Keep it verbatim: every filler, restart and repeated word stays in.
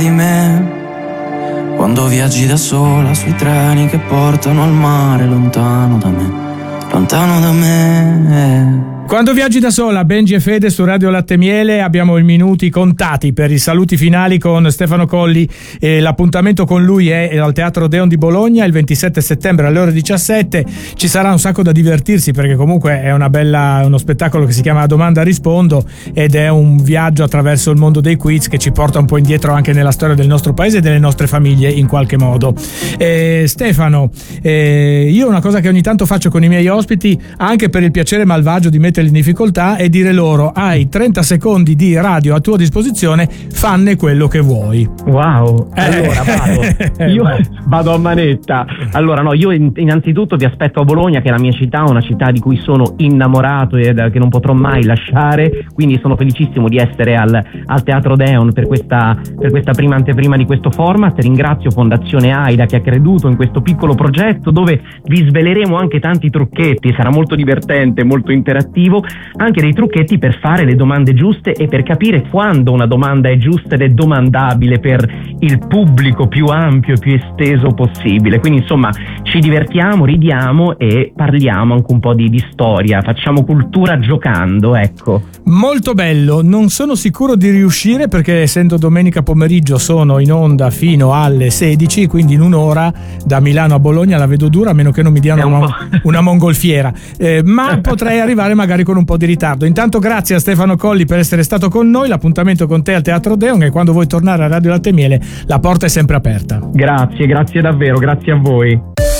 di me. Quando viaggi da sola sui treni che portano al mare, lontano da me, lontano da me. Quando viaggi da sola, Benji e Fede su Radio Latte Miele. Abbiamo i minuti contati per i saluti finali con Stefano Colli. E l'appuntamento con lui è al Teatro Odeon di Bologna il ventisette settembre alle ore diciassette. Ci sarà un sacco da divertirsi, perché comunque è una bella, uno spettacolo che si chiama Domanda Rispondo, ed è un viaggio attraverso il mondo dei quiz che ci porta un po' indietro anche nella storia del nostro paese e delle nostre famiglie in qualche modo. Eh, Stefano, eh, io una cosa che ogni tanto faccio con i miei ospiti, anche per il piacere malvagio di mettere in difficoltà, e dire loro: hai trenta secondi di radio a tua disposizione, fanne quello che vuoi. Wow, eh. allora vado io vado a manetta. Allora no, io innanzitutto vi aspetto a Bologna, che è la mia città, una città di cui sono innamorato e che non potrò mai lasciare, quindi sono felicissimo di essere al, al Teatro Odeon per questa, per questa prima anteprima di questo format. Ringrazio Fondazione AIDA che ha creduto in questo piccolo progetto, dove vi sveleremo anche tanti trucchetti. Sarà molto divertente, molto interattivo, anche dei trucchetti per fare le domande giuste e per capire quando una domanda è giusta ed è domandabile per il pubblico più ampio e più esteso possibile. Quindi insomma ci divertiamo, ridiamo e parliamo anche un po' di, di storia, facciamo cultura giocando, ecco. Molto bello. Non sono sicuro di riuscire, perché essendo domenica pomeriggio sono in onda fino alle sedici, quindi in un'ora da Milano a Bologna la vedo dura, a meno che non mi diano un una, una mongolfiera, eh, ma potrei arrivare magari con un po' di ritardo. Intanto grazie a Stefano Colli per essere stato con noi. L'appuntamento con te al Teatro Odeon, e quando vuoi tornare a Radio Latte Miele la porta è sempre aperta. Grazie, grazie davvero, grazie a voi.